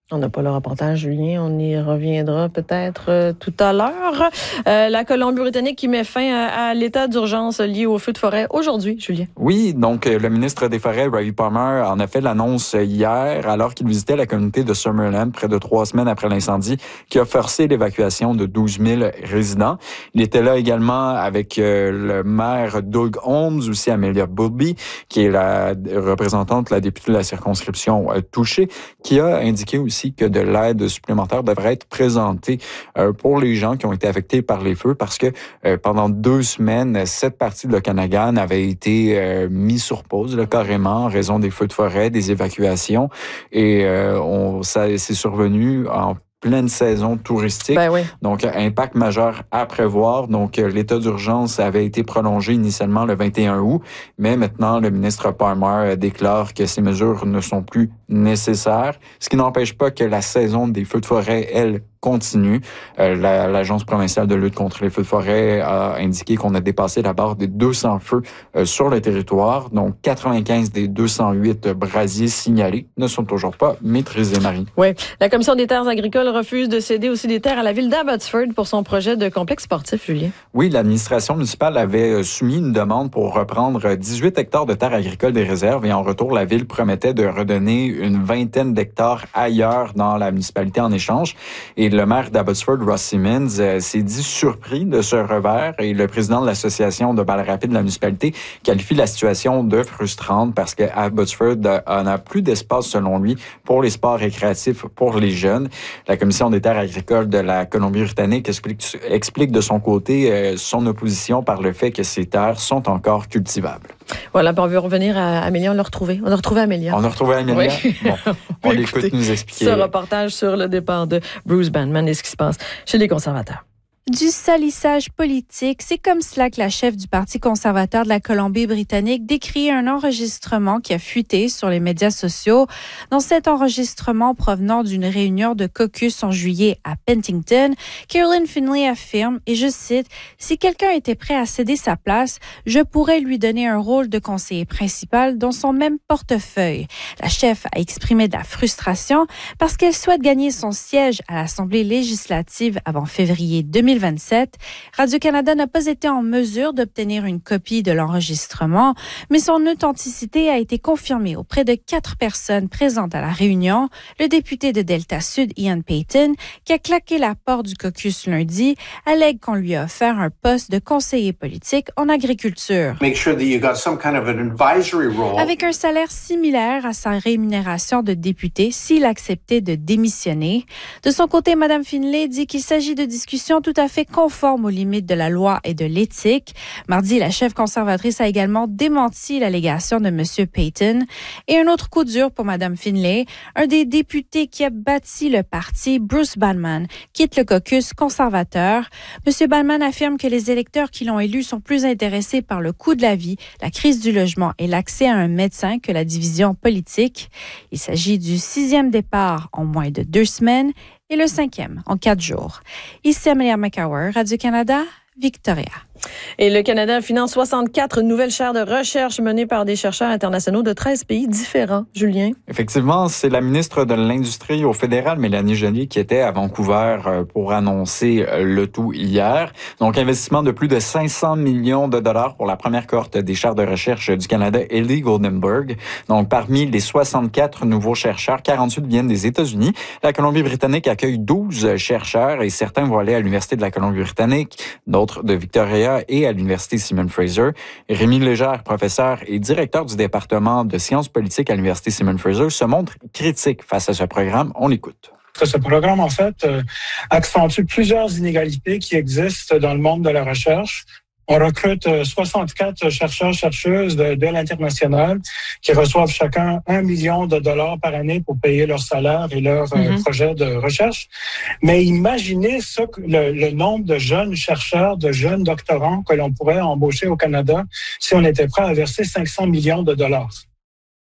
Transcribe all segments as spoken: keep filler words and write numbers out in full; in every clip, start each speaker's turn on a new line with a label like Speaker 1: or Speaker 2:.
Speaker 1: On n'a pas le reportage, Julien. On y reviendra peut-être euh, tout à l'heure. Euh, la Colombie-Britannique qui met fin à, à l'état d'urgence lié au feu de forêt aujourd'hui, Julien.
Speaker 2: Oui, donc euh, le ministre des Forêts, Ravi Palmer, en a fait l'annonce hier alors qu'il visitait la communauté de Summerland près de trois semaines après l'incendie qui a forcé l'évacuation de douze mille résidents. Il était là également avec euh, le maire Doug Holmes, aussi Amelia Bowlby, qui est la représentante, la députée de la circonscription euh, touchée, qui a indiqué aussi que de l'aide supplémentaire devrait être présentée euh, pour les gens qui ont été affectés par les feux parce que euh, pendant deux semaines, cette partie de l'Okanagan avait été euh, mise sur pause là, carrément en raison des feux de forêt, des évacuations et euh, on, ça c'est survenu en pleine saison touristique.
Speaker 1: Ben oui.
Speaker 2: Donc, impact majeur à prévoir. Donc, l'état d'urgence avait été prolongé initialement le vingt et un août, mais maintenant, le ministre Palmer déclare que ces mesures ne sont plus nécessaires, ce qui n'empêche pas que la saison des feux de forêt, elle, continue. Euh, la, l'Agence provinciale de lutte contre les feux de forêt a indiqué qu'on a dépassé la barre des deux cents feux euh, sur le territoire. Donc, quatre-vingt-quinze des deux cent huit brasiers signalés ne sont toujours pas maîtrisés, Marie.
Speaker 1: Oui. La Commission des terres agricoles refuse de céder aussi des terres à la ville d'Abbotsford pour son projet de complexe sportif, Julien.
Speaker 2: Oui, l'administration municipale avait soumis une demande pour reprendre dix-huit hectares de terres agricoles des réserves et en retour, la ville promettait de redonner une vingtaine d'hectares ailleurs dans la municipalité en échange. Et le maire d'Abbotsford, Ross Simmons, euh, s'est dit surpris de ce revers et le président de l'association de balles rapides de la municipalité qualifie la situation de frustrante parce que Abbotsford n'a plus d'espace, selon lui, pour les sports récréatifs pour les jeunes. La Commission des terres agricoles de la Colombie-Britannique explique, explique de son côté euh, son opposition par le fait que ces terres sont encore cultivables.
Speaker 1: Voilà, on veut revenir à Amélia, on l'a retrouvé. On a retrouvé Amélia.
Speaker 2: On a retrouvé Amélia?
Speaker 1: Oui.
Speaker 2: Bon, on l'écoute nous expliquer.
Speaker 1: Ce reportage sur le départ de Bruce Banman et ce qui se passe chez les conservateurs.
Speaker 3: Du salissage politique, c'est comme cela que la chef du Parti conservateur de la Colombie-Britannique décrit un enregistrement qui a fuité sur les médias sociaux. Dans cet enregistrement provenant d'une réunion de caucus en juillet à Penticton, Caroline Finlay affirme, et je cite, « Si quelqu'un était prêt à céder sa place, je pourrais lui donner un rôle de conseiller principal dans son même portefeuille. » La chef a exprimé de la frustration parce qu'elle souhaite gagner son siège à l'Assemblée législative avant février deux mille vingt-sept. Radio-Canada n'a pas été en mesure d'obtenir une copie de l'enregistrement, mais son authenticité a été confirmée auprès de quatre personnes présentes à la réunion. Le député de Delta Sud, Ian Payton, qui a claqué la porte du caucus lundi, allègue qu'on lui a offert un poste de conseiller politique en agriculture.
Speaker 4: Make sure that you got some kind of an advisory role.
Speaker 3: Avec un salaire similaire à sa rémunération de député s'il acceptait de démissionner. De son côté, Mme Finlay dit qu'il s'agit de discussions tout à fait conformes aux limites de la loi et de l'éthique. Mardi, la chef conservatrice a également démenti l'allégation de M. Payton. Et un autre coup dur pour Mme Finlay, un des députés qui a bâti le parti, Bruce Banman, quitte le caucus conservateur. M. Banman affirme que les électeurs qui l'ont élu sont plus intéressés par le coût de la vie, la crise du logement et l'accès à un médecin que la division politique. Il s'agit du sixième départ en moins de deux semaines et le cinquième en quatre jours. Ici Amelia McCower, Radio-Canada, Victoria.
Speaker 1: Et le Canada finance soixante-quatre nouvelles chaires de recherche menées par des chercheurs internationaux de treize pays différents. Julien?
Speaker 2: Effectivement, c'est la ministre de l'Industrie au fédéral, Mélanie Joly, qui était à Vancouver pour annoncer le tout hier. Donc, investissement de plus de cinq cents millions de dollars pour la première cohorte des chaires de recherche du Canada, Ellie Goldenberg. Donc, parmi les soixante-quatre nouveaux chercheurs, quarante-huit viennent des États-Unis. La Colombie-Britannique accueille douze chercheurs et certains vont aller à l'Université de la Colombie-Britannique, d'autres de Victoria et à l'Université Simon Fraser. Rémi Légère, professeur et directeur du département de sciences politiques à l'Université Simon Fraser, se montre critique face à ce programme. On l'écoute.
Speaker 5: Ce programme, en fait, accentue plusieurs inégalités qui existent dans le monde de la recherche. On recrute soixante-quatre chercheurs, chercheuses de, de l'international qui reçoivent chacun un million de dollars par année pour payer leur salaire et leur mm-hmm. euh, projet de recherche. Mais imaginez ça, le, le nombre de jeunes chercheurs, de jeunes doctorants que l'on pourrait embaucher au Canada si on était prêt à verser cinq cents millions de dollars.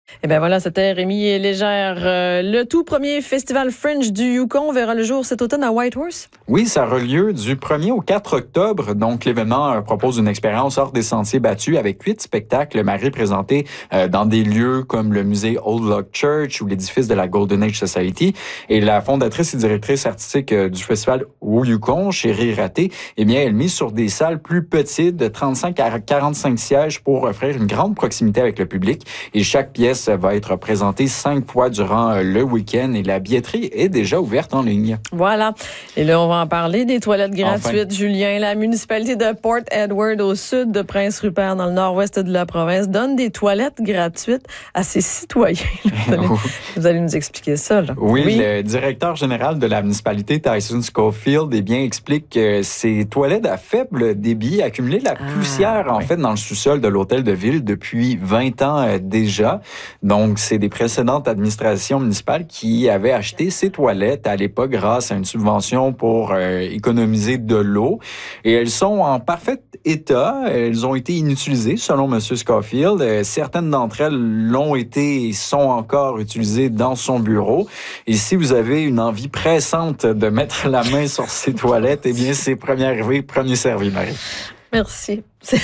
Speaker 1: Eh bien voilà, c'était Rémi Légère. Euh, le tout premier festival Fringe du Yukon verra le jour cet automne à Whitehorse.
Speaker 2: Oui, ça aura lieu du premier au quatre octobre. Donc, l'événement euh, propose une expérience hors des sentiers battus avec huit spectacles marés présentés euh, dans des lieux comme le musée Old Log Church ou l'édifice de la Golden Age Society. Et la fondatrice et directrice artistique euh, du festival au Yukon, Chérie Raté, eh bien, elle mise sur des salles plus petites de trente-cinq à quarante-cinq sièges pour offrir une grande proximité avec le public. Et chaque pièce va être présentée cinq fois durant le week-end et la billetterie est déjà ouverte en ligne.
Speaker 1: Voilà. Et là, on va en parler des toilettes gratuites, enfin. Julien. La municipalité de Port Edward, au sud de Prince-Rupert, dans le nord-ouest de la province, donne des toilettes gratuites à ses citoyens. Vous allez, vous allez nous expliquer ça, là.
Speaker 2: Oui, oui, le directeur général de la municipalité, Tyson Schofield, eh bien, explique que ces toilettes à faible débit accumulaient de la ah, poussière, en oui. fait, dans le sous-sol de l'hôtel de ville depuis vingt ans euh, déjà. Donc, c'est des précédentes administrations municipales qui avaient acheté ces toilettes à l'époque grâce à une subvention pour euh, économiser de l'eau. Et elles sont en parfait état. Elles ont été inutilisées, selon M. Schofield. Euh, certaines d'entre elles l'ont été et sont encore utilisées dans son bureau. Et si vous avez une envie pressante de mettre la main sur ces toilettes, eh bien, c'est premier arrivé, premier servi, Marie.
Speaker 1: Merci.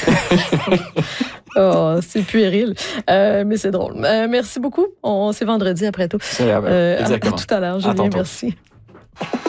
Speaker 1: Oh, c'est puéril, euh, mais c'est drôle. Euh, merci beaucoup. On, c'est vendredi après tout.
Speaker 2: C'est, euh, exactement.
Speaker 1: À, à tout à l'heure, Julien. Merci.